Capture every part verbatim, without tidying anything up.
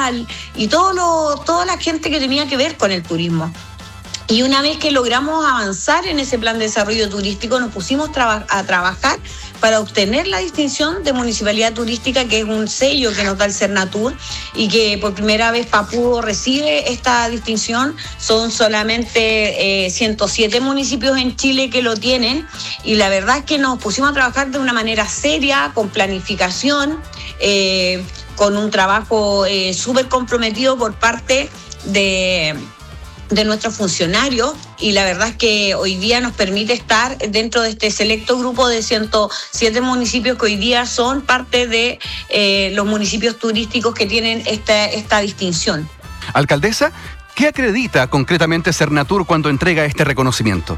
rural y todo lo, toda la gente que tenía que ver con el turismo. Y una vez que logramos avanzar en ese plan de desarrollo turístico, nos pusimos traba- a trabajar para obtener la distinción de municipalidad turística, que es un sello que nos da el Cernatur, y que por primera vez Papúo recibe esta distinción. Son solamente eh, ciento siete municipios en Chile que lo tienen, y la verdad es que nos pusimos a trabajar de una manera seria, con planificación, eh, con un trabajo eh, súper comprometido por parte de... de nuestros funcionarios, y la verdad es que hoy día nos permite estar dentro de este selecto grupo de ciento siete municipios que hoy día son parte de eh, los municipios turísticos que tienen esta, esta distinción. Alcaldesa, ¿qué acredita concretamente Cernatur cuando entrega este reconocimiento?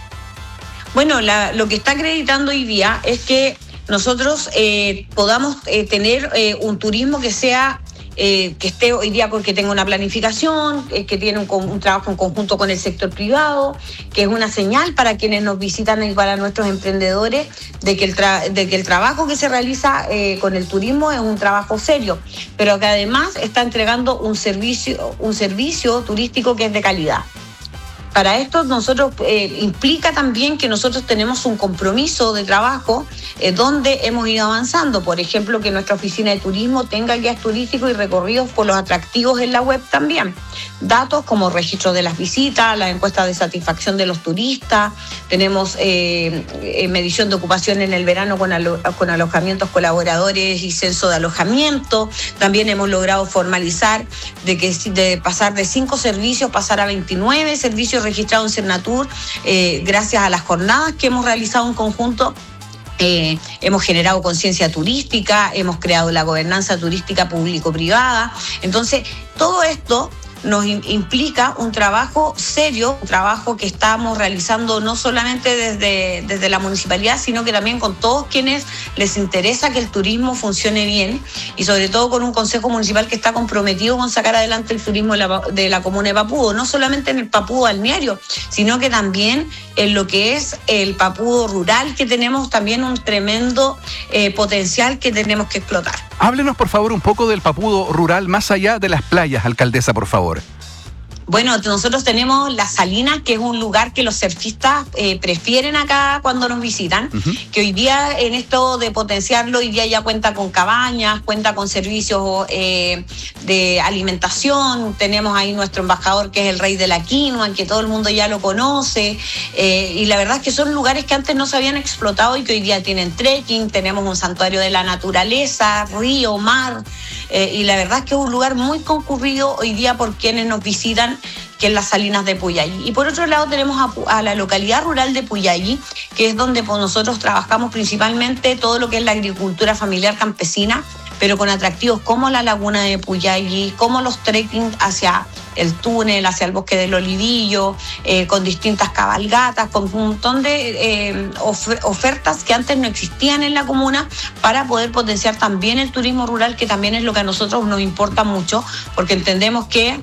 Bueno, la, lo que está acreditando hoy día es que nosotros eh, podamos eh, tener eh, un turismo que sea Eh, que esté hoy día, porque tenga una planificación, eh, que tiene un, un trabajo en conjunto con el sector privado, que es una señal para quienes nos visitan y para nuestros emprendedores de que el, tra- de que el trabajo que se realiza eh, con el turismo es un trabajo serio, pero que además está entregando un servicio, un servicio turístico que es de calidad. Para esto nosotros eh, implica también que nosotros tenemos un compromiso de trabajo eh, donde hemos ido avanzando. Por ejemplo, que nuestra oficina de turismo tenga guías turísticos y recorridos por los atractivos en la web también. Datos como registro de las visitas, la encuesta de satisfacción de los turistas, tenemos eh, eh, medición de ocupación en el verano con, alo- con alojamientos colaboradores y censo de alojamiento. También hemos logrado formalizar de que de pasar de cinco servicios, pasar a veintinueve servicios registrados en Cernatur, eh, gracias a las jornadas que hemos realizado en conjunto. Eh, hemos generado conciencia turística, hemos creado la gobernanza turística público-privada. Entonces, todo esto nos implica un trabajo serio, un trabajo que estamos realizando no solamente desde, desde la municipalidad, sino que también con todos quienes les interesa que el turismo funcione bien, y sobre todo con un consejo municipal que está comprometido con sacar adelante el turismo de la, de la comuna de Papúo, no solamente en el Papúo balneario, sino que también en lo que es el Papúo rural, que tenemos también un tremendo eh, potencial que tenemos que explotar. Háblenos, por favor, un poco del Papúo rural, más allá de las playas, alcaldesa, por favor. Bueno, nosotros tenemos Las Salinas, que es un lugar que los surfistas eh, prefieren acá cuando nos visitan, uh-huh. que hoy día en esto de potenciarlo, hoy día ya cuenta con cabañas, cuenta con servicios eh, de alimentación. Tenemos ahí nuestro embajador, que es el rey de la quinoa, que todo el mundo ya lo conoce, eh, y la verdad es que son lugares que antes no se habían explotado y que hoy día tienen trekking. Tenemos un santuario de la naturaleza, río, mar, eh, y la verdad es que es un lugar muy concurrido hoy día por quienes nos visitan, que es las Salinas de Puyallí. Y por otro lado tenemos a, a la localidad rural de Puyallí, que es donde pues, nosotros trabajamos principalmente todo lo que es la agricultura familiar campesina, pero con atractivos como la laguna de Puyallí, como los trekking hacia el túnel, hacia el bosque del Olivillo, eh, con distintas cabalgatas, con un montón de eh, ofer- ofertas que antes no existían en la comuna, para poder potenciar también el turismo rural, que también es lo que a nosotros nos importa mucho, porque entendemos que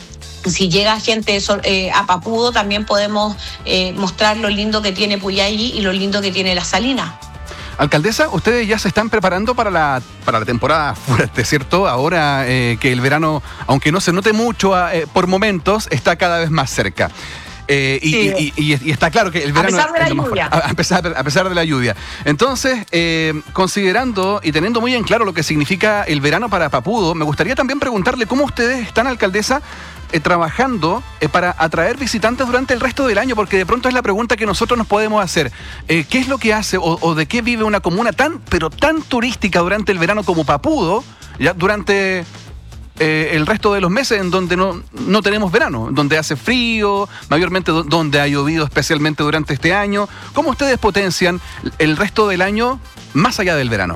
si llega gente eh, a Papúo, también podemos eh, mostrar lo lindo que tiene Puyallí y lo lindo que tiene Las Salinas. Alcaldesa, ustedes ya se están preparando para la, para la temporada fuerte, ¿cierto? Ahora eh, que el verano, aunque no se note mucho eh, por momentos, está cada vez más cerca. Eh, y, sí. y, y, y está claro que el verano... A pesar de la lluvia. A, a, pesar, a pesar de la lluvia. Entonces, eh, considerando y teniendo muy en claro lo que significa el verano para Papúo, me gustaría también preguntarle cómo ustedes están, alcaldesa, eh, trabajando eh, para atraer visitantes durante el resto del año, porque de pronto es la pregunta que nosotros nos podemos hacer. Eh, ¿Qué es lo que hace o, o de qué vive una comuna tan, pero tan turística durante el verano como Papúo, ya durante... Eh, el resto de los meses en donde no, no tenemos verano, donde hace frío, mayormente do, donde ha llovido especialmente durante este año? ¿Cómo ustedes potencian el resto del año más allá del verano?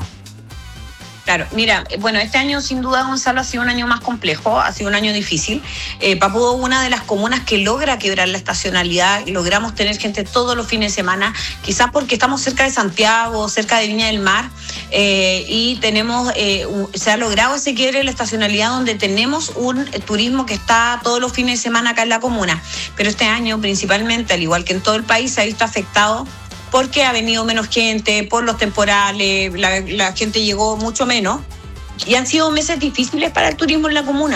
Claro, mira, bueno, este año sin duda, Gonzalo, ha sido un año más complejo, ha sido un año difícil. Eh, Papúo es una de las comunas que logra quebrar la estacionalidad, logramos tener gente todos los fines de semana, quizás porque estamos cerca de Santiago, cerca de Viña del Mar, eh, y tenemos, eh, un, se ha logrado ese quiebre de la estacionalidad, donde tenemos un eh, turismo que está todos los fines de semana acá en la comuna. Pero este año, principalmente, al igual que en todo el país, se ha visto afectado porque ha venido menos gente, por los temporales, la, la gente llegó mucho menos, y han sido meses difíciles para el turismo en la comuna.